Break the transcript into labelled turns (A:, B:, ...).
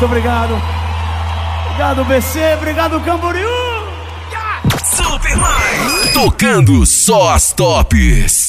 A: Muito obrigado. Obrigado, BC. Obrigado, Camboriú.
B: Super Mais. Tocando só as tops.